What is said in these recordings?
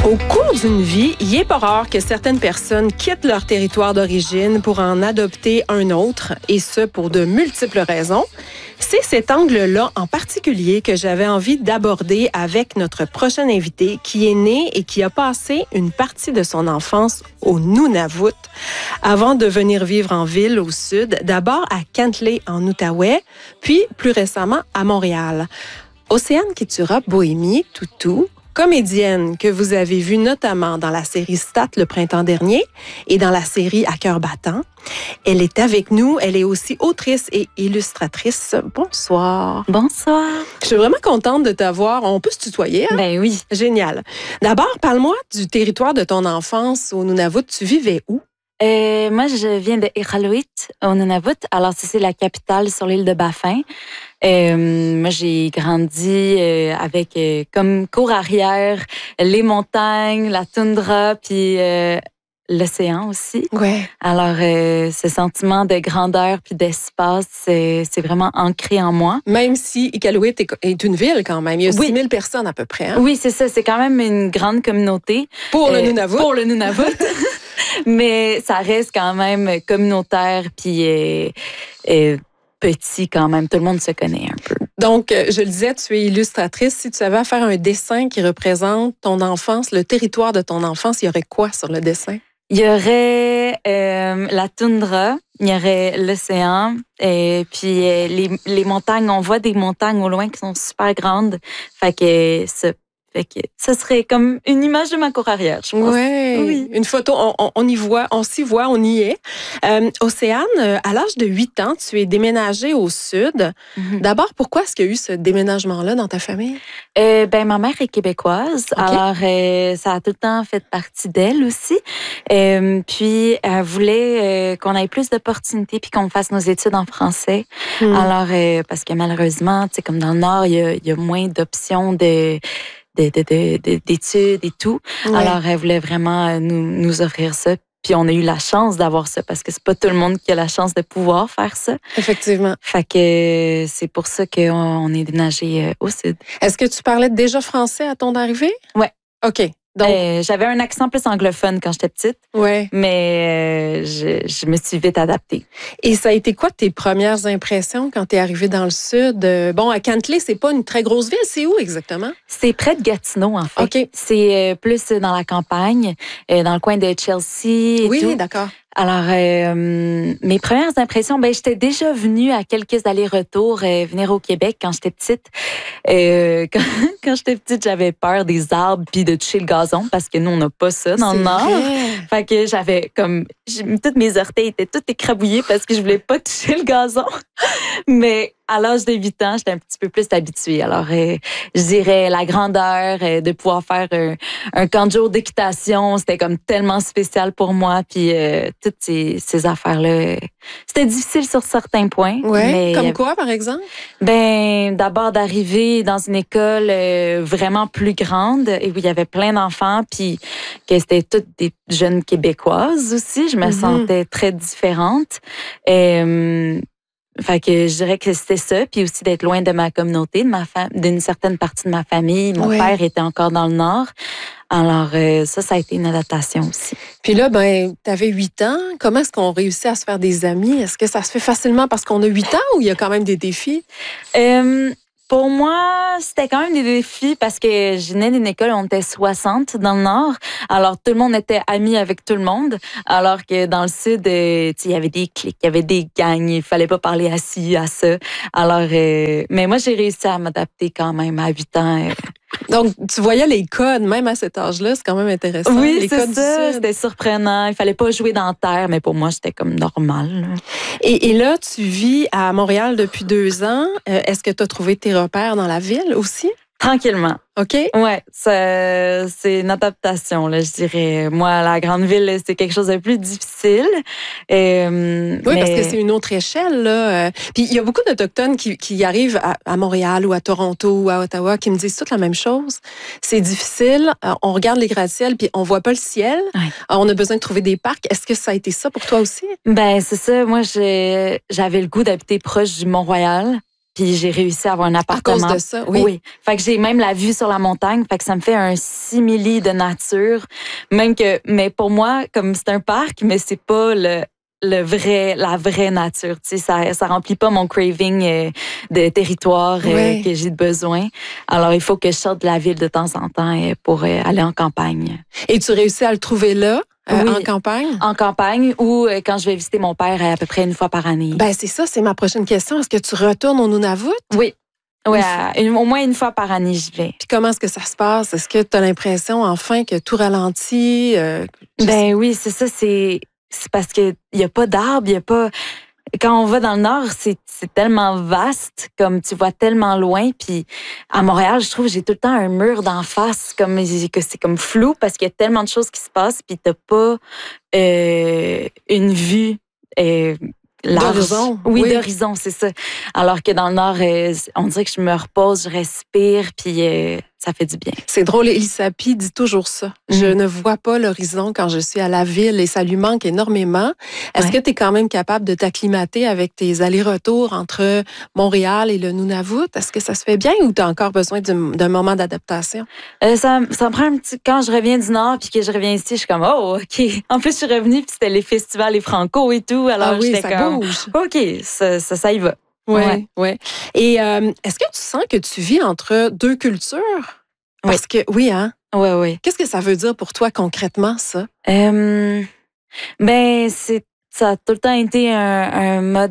Au cours d'une vie, il n'est pas rare que certaines personnes quittent leur territoire d'origine pour en adopter un autre, et ce pour de multiples raisons. C'est cet angle-là en particulier que j'avais envie d'aborder avec notre prochain invité qui est né et qui a passé une partie de son enfance au Nunavut avant de venir vivre en ville au sud, d'abord à Cantley en Outaouais, puis plus récemment à Montréal. Océane Keturah-Bohémie Toutou, comédienne que vous avez vue notamment dans la série Stat le printemps dernier et dans la série À cœur battant. Elle est avec nous. Elle est aussi autrice et illustratrice. Bonsoir. Bonsoir. Je suis vraiment contente de t'avoir. On peut se tutoyer, hein? Ben oui. Génial. D'abord, parle-moi du territoire de ton enfance au Nunavut. Tu vivais où? Moi, je viens de Iqaluit, au Nunavut. Alors, c'est la capitale sur l'île de Baffin. Moi, j'ai grandi avec comme cour arrière les montagnes, la toundra, puis l'océan aussi. Ouais. Alors, ce sentiment de grandeur puis d'espace, c'est vraiment ancré en moi. Même si Iqaluit est une ville quand même. Il y a 6 000 personnes à peu près. Hein? Oui, c'est ça. C'est quand même une grande communauté. Pour le Nunavut. Pour le Nunavut. Mais ça reste quand même communautaire puis petit quand même. Tout le monde se connaît un peu. Donc, je le disais, tu es illustratrice. Si tu avais à faire un dessin qui représente ton enfance, le territoire de ton enfance, il y aurait quoi sur le dessin? Il y aurait la toundra, il y aurait l'océan, et puis les montagnes. On voit des montagnes au loin qui sont super grandes. Fait que ça serait comme une image de ma cour arrière, je pense. Ouais, oui. Une photo, on y voit, on s'y voit, on y est. Océane, à l'âge de 8 ans, tu es déménagée au sud. Mm-hmm. D'abord, pourquoi est-ce qu'il y a eu ce déménagement-là dans ta famille? Ma mère est québécoise, okay. Alors ça a tout le temps fait partie d'elle aussi. Puis elle voulait qu'on ait plus d'opportunités puis qu'on fasse nos études en français. Alors, parce que malheureusement, tu sais, comme dans le Nord, il y a moins d'options d'études et tout. Ouais. Alors, elle voulait vraiment nous offrir ça. Puis on a eu la chance d'avoir ça parce que c'est pas tout le monde qui a la chance de pouvoir faire ça. Effectivement. Fait que c'est pour ça qu'on est déménagé au sud. Est-ce que tu parlais déjà français à ton arrivée? Ouais. OK. Donc, j'avais un accent plus anglophone quand j'étais petite, ouais. Mais je me suis vite adaptée. Et ça a été quoi tes premières impressions quand tu es arrivée dans le sud? Bon, à Cantley, c'est pas une très grosse ville. C'est où exactement? C'est près de Gatineau, en fait. OK. C'est plus dans la campagne, dans le coin de Chelsea et oui, tout. Oui, d'accord. Alors, mes premières impressions, j'étais déjà venue à quelques allers-retours venir au Québec quand j'étais petite. Quand j'étais petite, j'avais peur des arbres puis de toucher le gazon parce que nous, on n'a pas ça dans le Nord. Fait que j'avais toutes mes orteils étaient toutes écrabouillées parce que je voulais pas toucher le gazon. Mais à l'âge de 8 ans, j'étais un petit peu plus habituée. Alors, je dirais la grandeur, de pouvoir faire un camp de jour d'équitation, c'était comme tellement spécial pour moi. Puis toutes ces affaires-là, c'était difficile sur certains points. Ouais. Comme quoi, par exemple? D'abord d'arriver dans une école vraiment plus grande et où il y avait plein d'enfants, puis que c'était toutes des jeunes Québécoises aussi. Je me sentais très différente. Fait que je dirais que c'était ça, puis aussi d'être loin de ma communauté, d'une certaine partie de ma famille. Mon père était encore dans le Nord. Alors, ça a été une adaptation aussi. Puis là, tu avais 8 ans. Comment est-ce qu'on réussit à se faire des amis? Est-ce que ça se fait facilement parce qu'on a 8 ans ou il y a quand même des défis? Pour moi, c'était quand même des défis parce que je venais d'une école où on était 60 dans le Nord. Alors, tout le monde était ami avec tout le monde. Alors que dans le Sud, il y avait des cliques, il y avait des gangs. Il fallait pas parler à ci, à ça. Alors, mais moi, j'ai réussi à m'adapter quand même à 8 ans. Donc, tu voyais les codes, même à cet âge-là, c'est quand même intéressant. Oui, les c'est ça. C'était surprenant. Il fallait pas jouer dans la terre, mais pour moi, c'était comme normal. Et là, tu vis à Montréal depuis 2 ans. Est-ce que tu as trouvé tes repères dans la ville aussi? Tranquillement. OK. Ouais, c'est une adaptation, là, je dirais. Moi, la grande ville, c'est quelque chose de plus difficile. Oui, parce que c'est une autre échelle, là. Puis il y a beaucoup d'Autochtones qui arrivent à Montréal ou à Toronto ou à Ottawa qui me disent toutes la même chose. C'est difficile. On regarde les gratte-ciels puis on voit pas le ciel. Ouais. On a besoin de trouver des parcs. Est-ce que ça a été ça pour toi aussi? C'est ça. Moi, j'avais le goût d'habiter proche du Mont-Royal. puis j'ai réussi à avoir un appartement. À cause de ça, oui. Oui. Fait que j'ai même la vue sur la montagne, fait que ça me fait un simili de nature. Mais pour moi, comme c'est un parc, mais c'est pas la vraie nature. Tu sais, ça remplit pas mon craving de territoire que j'ai besoin. Alors, il faut que je sorte de la ville de temps en temps pour aller en campagne. Et tu réussis à le trouver là? Oui, en campagne? En campagne ou quand je vais visiter mon père à peu près une fois par année. Ben c'est ça, c'est ma prochaine question. Est-ce que tu retournes au Nunavut? Oui. Oui, au moins une fois par année, j'y vais. Puis comment est-ce que ça se passe? Est-ce que tu as l'impression enfin que tout ralentit? Oui, c'est ça. C'est parce qu'il n'y a pas d'arbres, il y a pas... Quand on va dans le nord, c'est tellement vaste, comme tu vois tellement loin. Puis à Montréal, je trouve que j'ai tout le temps un mur d'en face, que c'est comme flou parce qu'il y a tellement de choses qui se passent, puis t'as pas une vue large. D'horizon. Oui, d'horizon, c'est ça. Alors que dans le nord, on dirait que je me repose, je respire, puis ça fait du bien. C'est drôle, Elisapie dit toujours ça. Je ne vois pas l'horizon quand je suis à la ville et ça lui manque énormément. Est-ce que tu es quand même capable de t'acclimater avec tes allers-retours entre Montréal et le Nunavut? Est-ce que ça se fait bien ou tu as encore besoin d'un moment d'adaptation? Ça me prend un petit... Quand je reviens du Nord puis que je reviens ici, je suis comme, oh, OK. En plus, je suis revenue puis c'était les festivals, les Franco et tout. Alors, oui, j'étais ça comme, bouge. OK, ça y va. Oui. Et est-ce que tu sens que tu vis entre deux cultures? Parce que, oui, hein? Oui. Qu'est-ce que ça veut dire pour toi concrètement, ça? Ça a tout le temps été un mode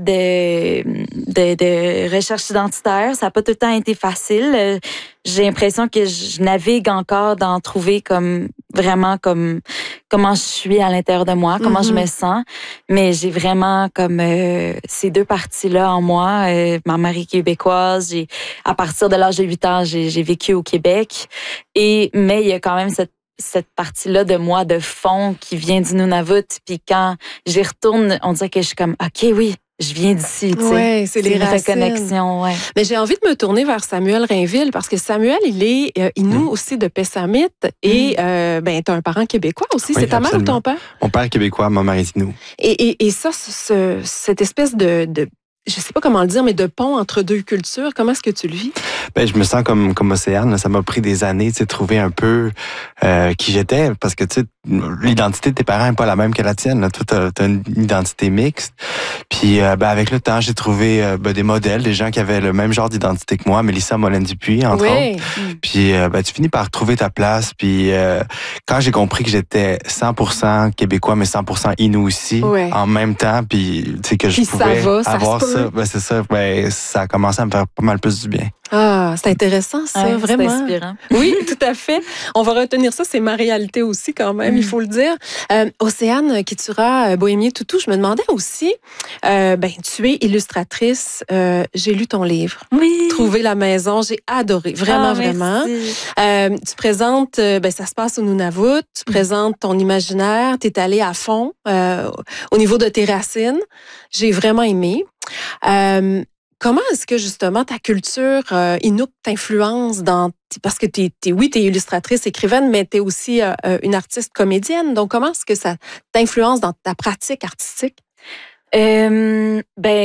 de recherche identitaire. Ça n'a pas tout le temps été facile. J'ai l'impression que je navigue encore dans trouver comme vraiment comme comment je suis à l'intérieur de moi, comment je me sens. Mais j'ai vraiment comme ces deux parties-là en moi. Ma mère est québécoise. À partir de l'âge de 8 ans, j'ai vécu au Québec. Mais il y a quand même cette partie-là de moi de fond qui vient du Nunavut. Puis quand j'y retourne, on dirait que je suis comme, OK, oui, je viens d'ici. Oui, c'est les racines. Reconnexion, ouais. Mais j'ai envie de me tourner vers Samuel Rainville parce que Samuel, il est Innu aussi de Pessamit et tu as un parent québécois aussi. Oui, c'est ta mère ou ton père? Mon père est québécois, ma mère est Innu. Et ça, cette espèce de je sais pas comment le dire, mais de pont entre deux cultures, comment est-ce que tu le vis? Je me sens comme Océane. Ça m'a pris des années, de trouver un peu qui j'étais, parce que l'identité de tes parents n'est pas la même que la tienne. Là. Toi, t'as une identité mixte. Puis avec le temps, j'ai trouvé des modèles, des gens qui avaient le même genre d'identité que moi, Mélissa Molène-Dupuis, entre autres. Puis tu finis par trouver ta place. Puis quand j'ai compris que j'étais 100% québécois, mais 100% Innu aussi, en même temps, puis que je pouvais avoir ça, c'est ça, ça a commencé à me faire pas mal plus du bien. Ah, c'est intéressant, ça, vraiment. C'est inspirant. Oui, tout à fait. On va retenir ça, c'est ma réalité aussi quand même, il faut le dire. Océane Kitura, Bohémien Toutou, je me demandais aussi, tu es illustratrice, j'ai lu ton livre. Oui. Trouver la maison, j'ai adoré, vraiment, vraiment. Tu présentes, ça se passe au Nunavut, tu présentes ton imaginaire, tu es allée à fond au niveau de tes racines. J'ai vraiment aimé. Comment est-ce que, justement, ta culture Inuk t'influence parce que t'es illustratrice, écrivaine, mais t'es aussi une artiste comédienne. Donc, comment est-ce que ça t'influence dans ta pratique artistique? Dans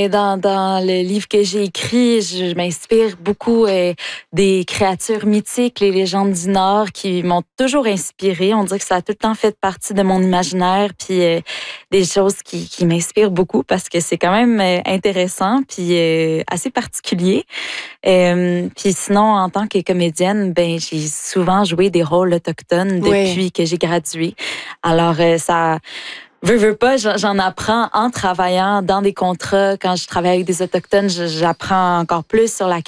le livre que j'ai écrit, je m'inspire beaucoup des créatures mythiques, les légendes du Nord qui m'ont toujours inspirée. On dirait que ça a tout le temps fait partie de mon imaginaire, puis des choses qui m'inspirent beaucoup parce que c'est quand même intéressant puis assez particulier. Puis sinon, en tant que comédienne, j'ai souvent joué des rôles autochtones depuis que j'ai gradué. Alors ça... Veux pas, j'en apprends en travaillant dans des contrats. Quand je travaille avec des Autochtones, j'apprends encore plus sur la